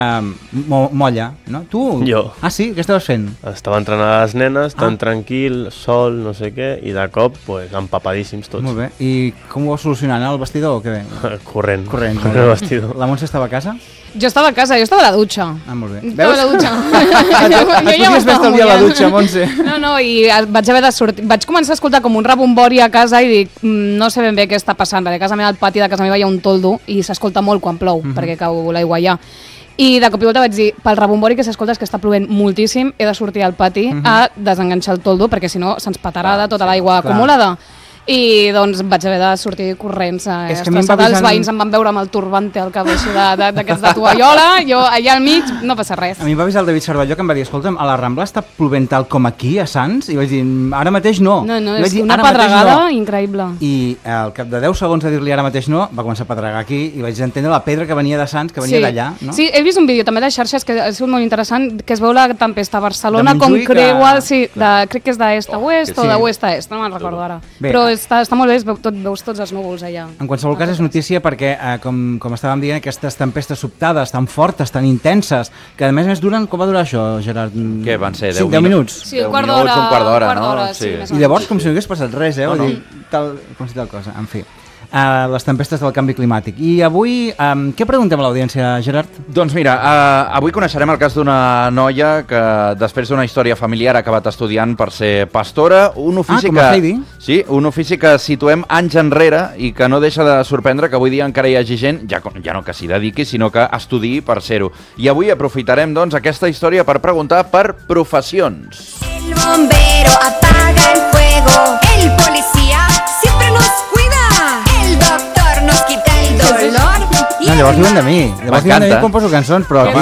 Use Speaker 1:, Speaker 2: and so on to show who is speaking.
Speaker 1: molla, no? Tu?
Speaker 2: Jo.
Speaker 1: Ah, sí? Què estaves fent?
Speaker 2: Estava entrenant a les nenes, tan tranquil, sol, no sé què, i de cop, empapadíssims tots.
Speaker 1: Molt bé. I com ho vas solucionant, el vestidor o què?
Speaker 2: Corrent
Speaker 1: Corrent
Speaker 2: el vestidor.
Speaker 1: La Montse estava a casa?
Speaker 3: Jo estava a casa, jo estava a la dutxa.
Speaker 1: Ah, molt bé.
Speaker 3: Estava a la dutxa.
Speaker 1: Et podies fer estalviar a la dutxa, Montse.
Speaker 3: No, i vaig haver de sortir. Vaig començar a escoltar com un rebombori a casa i dic, no sé ben bé què està passant, perquè a casa meva, al pati de casa meva hi ha un toldo i s'escolta molt quan plou, perquè cau l'aigua allà. I de cop i volta vaig dir, pel rebombori que s'escolta és que està plovent moltíssim, he de sortir al pati a desenganxar el toldo, perquè si no se'ns petarà de tota l'aigua acumulada. I doncs vaig haver de sortir corrents a estressar els veïns, em van veure amb el turbante al cap d'aquests de tovallola, jo allà al mig no passa res.
Speaker 1: A mi em va avisar el David Cervelló que em va dir, escolta'm, a la Rambla està plovent tal com aquí, a Sants? I vaig dir, ara mateix no.
Speaker 3: No, és una pedregada increïble.
Speaker 1: I al cap de 10 segons de dir-li ara mateix no, va començar a pedregar aquí i vaig entendre la pedra que venia de Sants, que venia d'allà. No?
Speaker 3: Sí, he vist un vídeo també de xarxes que ha sigut molt interessant, que es veu la tempesta a Barcelona com creua, crec que és d'est a oest o d'oest a est, no me'n recordo ara. Però està molt bé, veus tots els núvols allà.
Speaker 1: En qualsevol cas és notícia perquè, com estàvem dient, aquestes tempestes sobtades tan fortes, tan intenses, que a més duren, com va durar això, Gerard?
Speaker 4: Què van ser,
Speaker 1: 10 minuts?
Speaker 3: Sí, un quart d'hora, no?
Speaker 1: I llavors com si no hagués passat res, com si tal cosa, en fi. Les tempestes del canvi climàtic. I avui, què preguntem a l'audiència, Gerard?
Speaker 4: Doncs mira, avui coneixerem el cas d'una noia que després d'una història familiar ha acabat estudiant per ser pastora, un ofici
Speaker 1: com la Heidi.
Speaker 4: Sí, un ofici que situem anys enrere i que no deixa de sorprendre que avui dia encara hi hagi gent, ja no que s'hi dediqui, sinó que estudiï per ser-ho. I avui aprofitarem doncs aquesta història per preguntar per professions.
Speaker 5: El bombero apaga el fuego, el policía siempre nos cuida. El doctor nos quita el dolor.
Speaker 1: No, llavors diuen de mi. Llavors diuen de mi quan poso cançons, però aquí